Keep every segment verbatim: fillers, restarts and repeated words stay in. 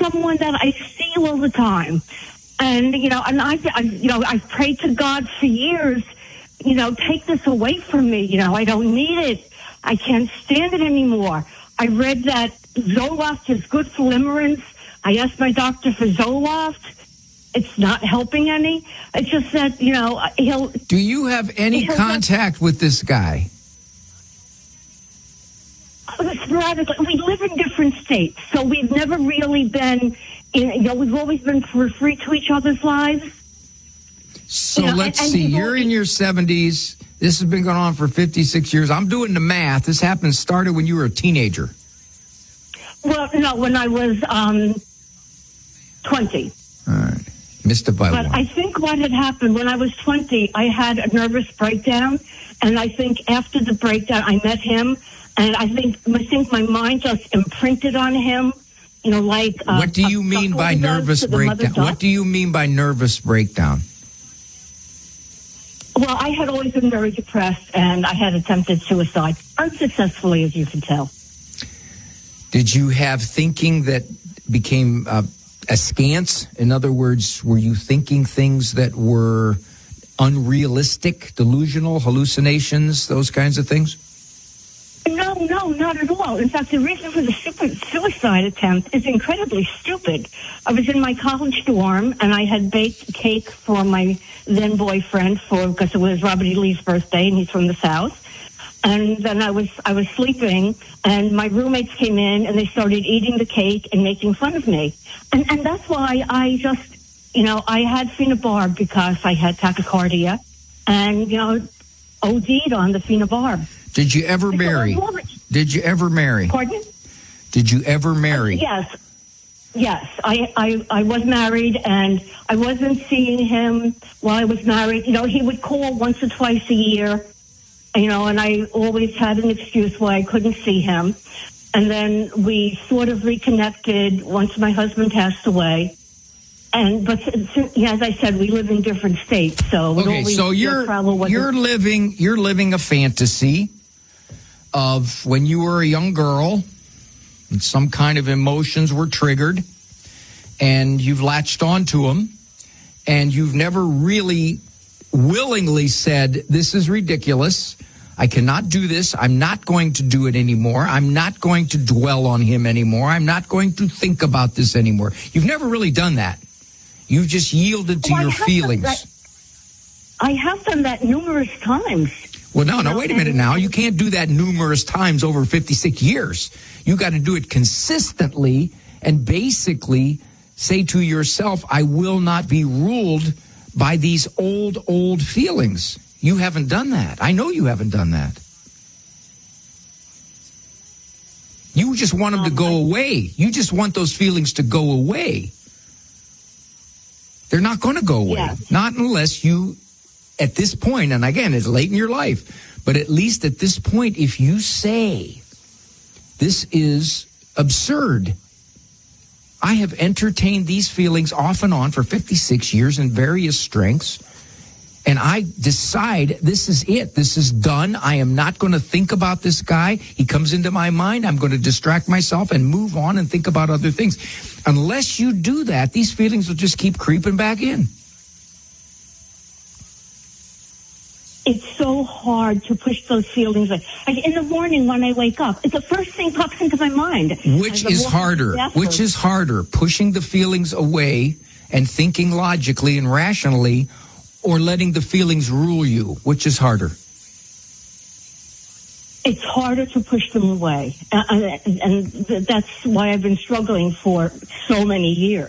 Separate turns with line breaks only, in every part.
someone that I see all the time. And, you know, and I, I, you know, I've prayed to God for years, you know, take this away from me. You know, I don't need it. I can't stand it anymore. I read that Zoloft is good for limerence. I asked my doctor for Zoloft. It's not helping any. It's just that, you know, he'll...
Do you have any contact with this guy?
Sporadically. We live in different states, so we've never really been... In, you know, we've always been free to each other's lives.
So
you know,
let's
and, and
see. You're
always,
in your seventies. This has been going on for fifty-six years. I'm doing the math. This happened, started when you were a teenager.
Well, no, when I was um, twenty.
All right. Missed it by
but
one.
I think what had happened, when I was twenty, I had a nervous breakdown. And I think after the breakdown, I met him. And I think, I think my mind just imprinted on him. You know, like... Uh,
what do you mean by nervous breakdown? What do you mean by nervous breakdown?
Well, I had always been very depressed, and I had attempted suicide, unsuccessfully, as you can tell.
Did you have thinking that became uh, askance? In other words, were you thinking things that were unrealistic, delusional, hallucinations, those kinds of things?
No, no, not at all. In fact, the reason for the stupid suicide attempt is incredibly stupid. I was in my college dorm, and I had baked a cake for my then boyfriend for because it was Robert E. Lee's birthday, and he's from the South. And then I was I was sleeping, and my roommates came in, and they started eating the cake and making fun of me. And and that's why I just, you know, I had phenobarb because I had tachycardia, and you know, O D'd on the phenobarb.
Did you ever marry? Did you ever marry?
Pardon?
Did you ever marry?
Uh, yes. Yes. I, I, I was married, and I wasn't seeing him while I was married. You know, he would call once or twice a year, you know, and I always had an excuse why I couldn't see him. And then we sort of reconnected once my husband passed away. And but as I said, we live in different states, so
okay. So you're you're living you're living a fantasy of when you were a young girl, and some kind of emotions were triggered, and you've latched onto them, and you've never really willingly said, "This is ridiculous. I cannot do this. I'm not going to do it anymore. I'm not going to dwell on him anymore. I'm not going to think about this anymore." You've never really done that. You've just yielded to
well,
your feelings.
I have done that numerous times.
Well, no, no, wait a minute now. You can't do that numerous times over fifty-six years. You got to do it consistently and basically say to yourself, I will not be ruled by these old, old feelings. You haven't done that. I know you haven't done that. You just want them to go away. You just want those feelings to go away. They're not going to go away. Yes. Not unless you, at this point, and again, it's late in your life, but at least at this point, if you say, this is absurd. I have entertained these feelings off and on for fifty-six years in various strengths, and I decide this is it. This is done. I am not going to think about this guy. He comes into my mind. I'm going to distract myself and move on and think about other things. Unless you do that, these feelings will just keep creeping back in.
It's so hard to push those feelings. Like in the morning when I wake up, it's the first thing pops into my mind.
Which is harder? Which is harder? Pushing the feelings away and thinking logically and rationally, or letting the feelings rule you? Which is harder?
It's harder to push them away. Uh, and, and that's why I've been struggling for so many years.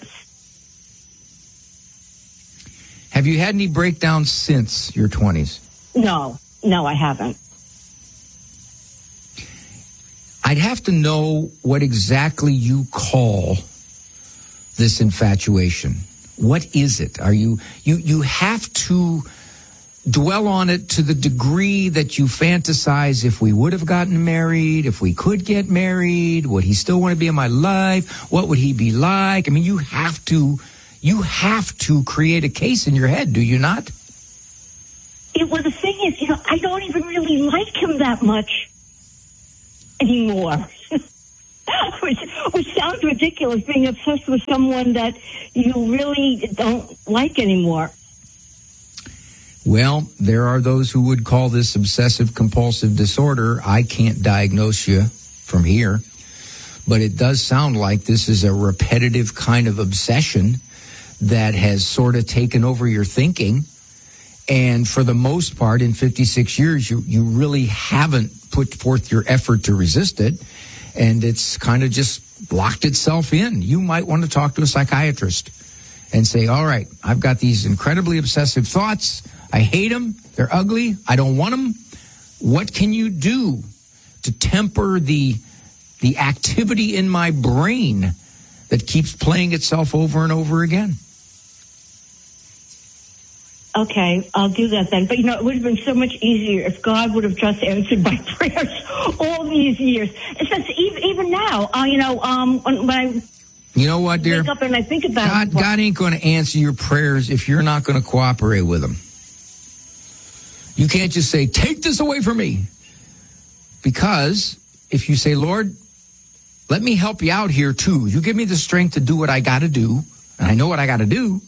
Have you had any breakdowns since your twenties?
No, no, I haven't.
I'd have to know what exactly you call this infatuation. What is it? Are you, you, you have to dwell on it to the degree that you fantasize if we would have gotten married, if we could get married, would he still want to be in my life? What would he be like? I mean, you have to, you have to create a case in your head, do you not?
It, well, the thing is, you know, I don't even really like him that much anymore. which, which sounds ridiculous, being obsessed with someone that you really don't like anymore.
Well, there are those who would call this obsessive-compulsive disorder. I can't diagnose you from here, but it does sound like this is a repetitive kind of obsession that has sort of taken over your thinking. And for the most part, in fifty-six years, you, you really haven't put forth your effort to resist it, and it's kind of just locked itself in. You might want to talk to a psychiatrist and say, all right, I've got these incredibly obsessive thoughts. I hate them. They're ugly. I don't want them. What can you do to temper the the activity in my brain that keeps playing itself over and over again?
Okay, I'll do that then. But, you know, it would have been so much easier if God would have just answered my prayers all these years. It's just, even, even now, uh, you know, um, when, when I
you know what, dear?
wake up and I think about
God,
it.
God ain't going to answer your prayers if you're not going to cooperate with him. You can't just say, take this away from me. Because if you say, Lord, let me help you out here too. You give me the strength to do what I got to do, and I know what I got to do.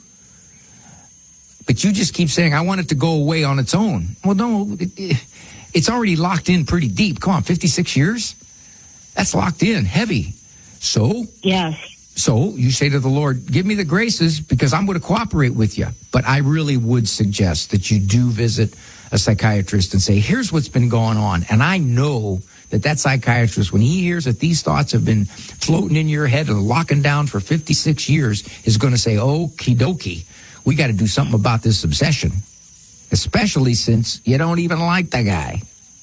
But you just keep saying, I want it to go away on its own. Well, no, it, it, it's already locked in pretty deep. Come on, fifty-six years? That's locked in, heavy. So,
yes.
So you say to the Lord, give me the graces because I'm going to cooperate with you. But I really would suggest that you do visit a psychiatrist and say, here's what's been going on. And I know that that psychiatrist, when he hears that these thoughts have been floating in your head and locking down for fifty-six years, is going to say, okie dokie. We got to do something about this obsession, especially since you don't even like the guy.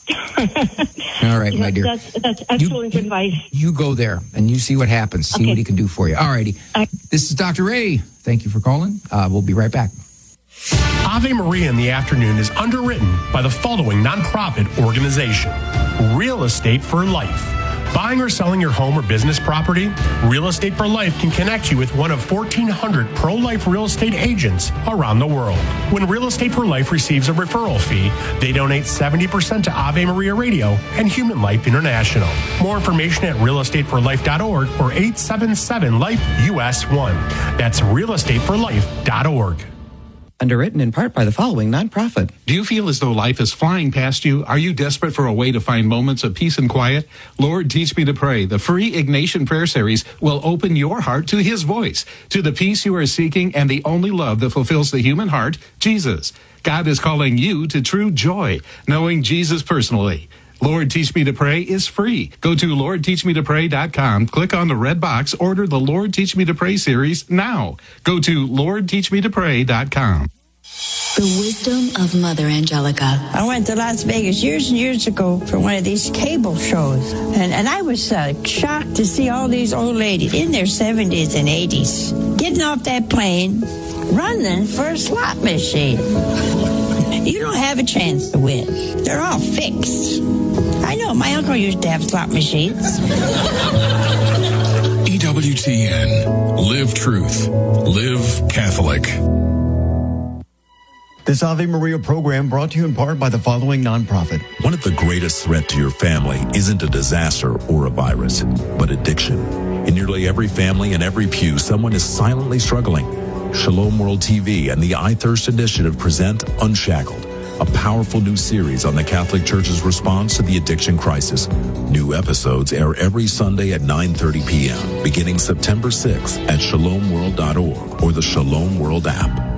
All right,
yeah,
my dear.
That's, that's excellent
you,
advice.
You go there and you see what happens. See
okay.
what he can do for you. All righty. I- this is Doctor Ray. Thank you for calling. Uh, we'll be right back.
Ave Maria in the Afternoon is underwritten by the following nonprofit organization: Real Estate for Life. Buying or selling your home or business property? Real Estate for Life can connect you with one of fourteen hundred pro-life real estate agents around the world. When Real Estate for Life receives a referral fee, they donate seventy percent to Ave Maria Radio and Human Life International. More information at real estate for life dot org or eight seven seven life U S one. That's real estate for life dot org.
Underwritten in part by the following nonprofit.
Do you feel as though life is flying past you? Are you desperate for a way to find moments of peace and quiet? Lord, Teach Me to Pray, the free Ignatian prayer series, will open your heart to his voice, to the peace you are seeking and the only love that fulfills the human heart, Jesus. God is calling you to true joy, knowing Jesus personally. Lord, Teach Me to Pray is free. Go to lord teach me to pray dot com, click on the red box, order the Lord Teach Me to Pray series now. Go to lord teach me to pray dot com.
The wisdom of Mother Angelica.
I went to Las Vegas years and years ago for one of these cable shows, and, and I was uh, shocked to see all these old ladies in their seventies and eighties getting off that plane, running for a slot machine. You don't have a chance to win. They're all fixed. I know, my uncle used to have slot machines.
E W T N. Live truth. Live Catholic.
This Ave Maria program brought to you in part by the following nonprofit.
One of the greatest threats to your family isn't a disaster or a virus, but addiction. In nearly every family and every pew, someone is silently struggling. Shalom World T V and the I Thirst Initiative present Unshackled, a powerful new series on the Catholic Church's response to the addiction crisis. New episodes air every Sunday at nine thirty p.m., beginning September sixth at shalom world dot org or the Shalom World app.